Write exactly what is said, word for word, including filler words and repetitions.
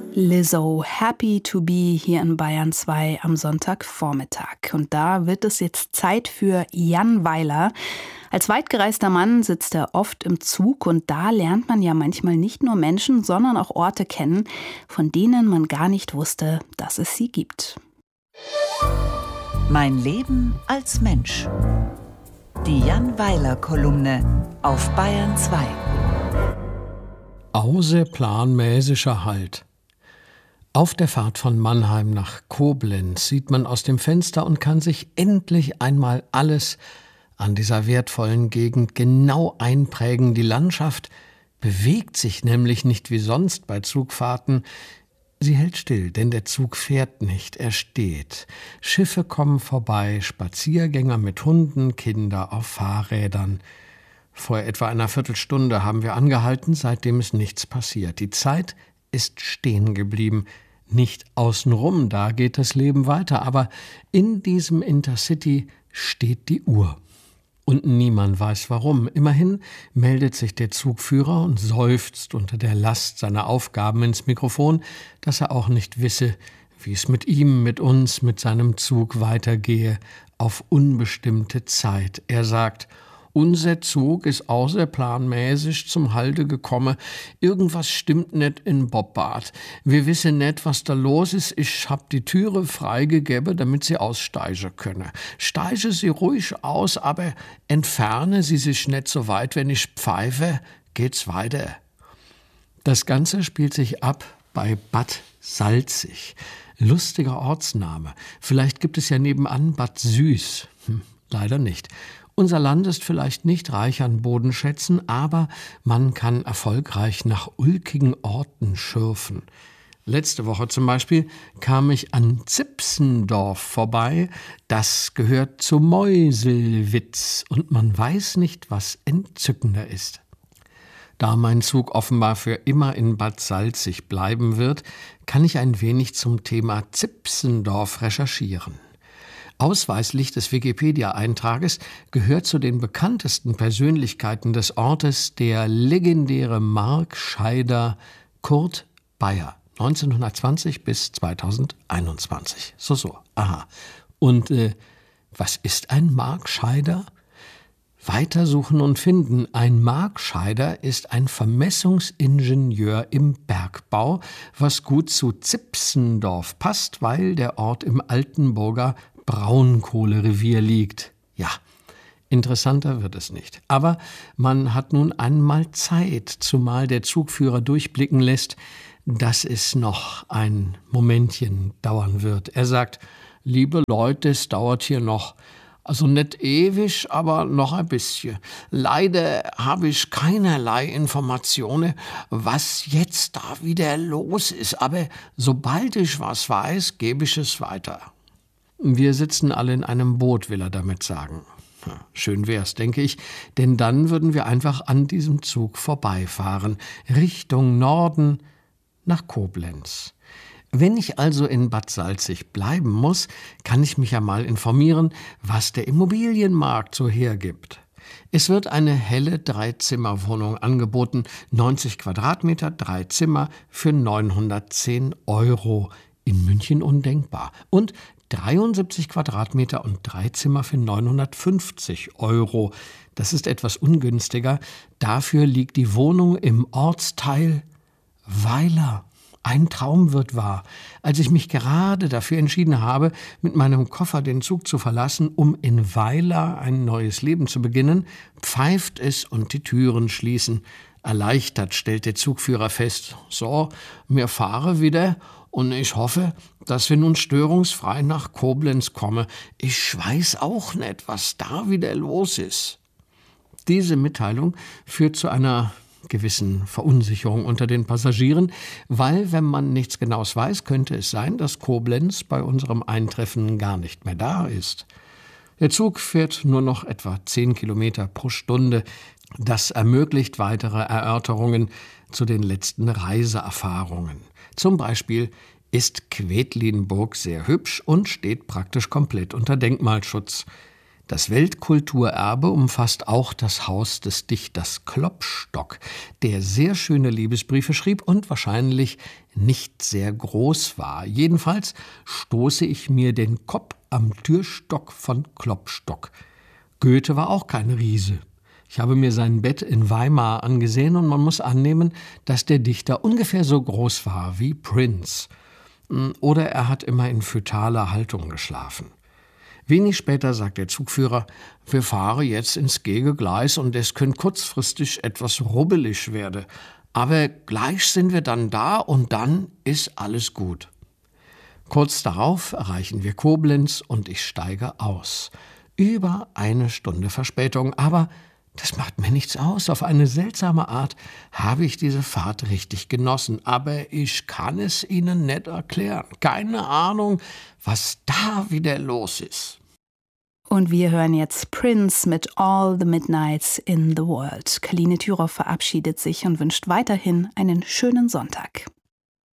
Lizzo, Happy to be hier in Bayern zwei am Sonntagvormittag. Und da wird es jetzt Zeit für Jan Weiler. Als weitgereister Mann sitzt er oft im Zug und da lernt man ja manchmal nicht nur Menschen, sondern auch Orte kennen, von denen man gar nicht wusste, dass es sie gibt. Mein Leben als Mensch. Die Jan Weiler-Kolumne auf Bayern zwei. Außerplanmäßiger Halt. Auf der Fahrt von Mannheim nach Koblenz sieht man aus dem Fenster und kann sich endlich einmal alles an dieser wertvollen Gegend genau einprägen. Die Landschaft bewegt sich nämlich nicht wie sonst bei Zugfahrten. Sie hält still, denn der Zug fährt nicht, er steht. Schiffe kommen vorbei, Spaziergänger mit Hunden, Kinder auf Fahrrädern. Vor etwa einer Viertelstunde haben wir angehalten, seitdem ist nichts passiert. Die Zeit ist stehen geblieben. Nicht außenrum, da geht das Leben weiter, aber in diesem Intercity steht die Uhr. Und niemand weiß warum. Immerhin meldet sich der Zugführer und seufzt unter der Last seiner Aufgaben ins Mikrofon, dass er auch nicht wisse, wie es mit ihm, mit uns, mit seinem Zug weitergehe, auf unbestimmte Zeit. Er sagt: Unser Zug ist außerplanmäßig zum Halte gekommen. Irgendwas stimmt nicht in Bobbad. Wir wissen nicht, was da los ist. Ich hab die Türe freigegeben, damit Sie aussteigen können. Steigen Sie ruhig aus, aber entferne Sie sich nicht so weit. Wenn ich pfeife, geht's weiter. Das Ganze spielt sich ab bei Bad Salzig. Lustiger Ortsname. Vielleicht gibt es ja nebenan Bad Süß. Hm, leider nicht. Unser Land ist vielleicht nicht reich an Bodenschätzen, aber man kann erfolgreich nach ulkigen Orten schürfen. Letzte Woche zum Beispiel kam ich an Zipsendorf vorbei. Das gehört zu Meuselwitz und man weiß nicht, was entzückender ist. Da mein Zug offenbar für immer in Bad Salzig bleiben wird, kann ich ein wenig zum Thema Zipsendorf recherchieren. Ausweislich des Wikipedia-Eintrages gehört zu den bekanntesten Persönlichkeiten des Ortes der legendäre Markscheider Kurt Bayer, neunzehnhundertzwanzig bis zweitausendeinundzwanzig. So, so, aha. Und äh, was ist ein Markscheider? Weitersuchen und finden. Ein Markscheider ist ein Vermessungsingenieur im Bergbau, was gut zu Zipsendorf passt, weil der Ort im Altenburger Braunkohlerevier liegt. Ja, interessanter wird es nicht. Aber man hat nun einmal Zeit, zumal der Zugführer durchblicken lässt, dass es noch ein Momentchen dauern wird. Er sagt: Liebe Leute, es dauert hier noch. Also nicht ewig, aber noch ein bisschen. Leider habe ich keinerlei Informationen, was jetzt da wieder los ist. Aber sobald ich was weiß, gebe ich es weiter. Wir sitzen alle in einem Boot, will er damit sagen. Schön wär's, denke ich, denn dann würden wir einfach an diesem Zug vorbeifahren, Richtung Norden nach Koblenz. Wenn ich also in Bad Salzig bleiben muss, kann ich mich ja mal informieren, was der Immobilienmarkt so hergibt. Es wird eine helle Dreizimmerwohnung angeboten, neunzig Quadratmeter, drei Zimmer für neunhundertzehn Euro. In München undenkbar. Und dreiundsiebzig Quadratmeter und drei Zimmer für neunhundertfünfzig Euro. Das ist etwas ungünstiger. Dafür liegt die Wohnung im Ortsteil Weiler. Ein Traum wird wahr. Als ich mich gerade dafür entschieden habe, mit meinem Koffer den Zug zu verlassen, um in Weiler ein neues Leben zu beginnen, pfeift es und die Türen schließen. Erleichtert stellt der Zugführer fest: So, wir fahren wieder und ich hoffe, dass wir nun störungsfrei nach Koblenz kommen. Ich weiß auch nicht, was da wieder los ist. Diese Mitteilung führt zu einer gewissen Verunsicherung unter den Passagieren, weil, wenn man nichts Genaues weiß, könnte es sein, dass Koblenz bei unserem Eintreffen gar nicht mehr da ist. Der Zug fährt nur noch etwa zehn Kilometer pro Stunde. Das ermöglicht weitere Erörterungen zu den letzten Reiseerfahrungen. Zum Beispiel ist Quedlinburg sehr hübsch und steht praktisch komplett unter Denkmalschutz. Das Weltkulturerbe umfasst auch das Haus des Dichters Klopstock, der sehr schöne Liebesbriefe schrieb und wahrscheinlich nicht sehr groß war. Jedenfalls stoße ich mir den Kopf am Türstock von Klopstock. Goethe war auch kein Riese. Ich habe mir sein Bett in Weimar angesehen und man muss annehmen, dass der Dichter ungefähr so groß war wie Prince. Oder er hat immer in fötaler Haltung geschlafen. Wenig später sagt der Zugführer, wir fahren jetzt ins Gegengleis und es könnte kurzfristig etwas rubbelig werden. Aber gleich sind wir dann da und dann ist alles gut. Kurz darauf erreichen wir Koblenz und ich steige aus. Über eine Stunde Verspätung, aber das macht mir nichts aus. Auf eine seltsame Art habe ich diese Fahrt richtig genossen. Aber ich kann es Ihnen nicht erklären. Keine Ahnung, was da wieder los ist. Und wir hören jetzt Prince mit All the Midnights in the World. Kaline Thürow verabschiedet sich und wünscht weiterhin einen schönen Sonntag.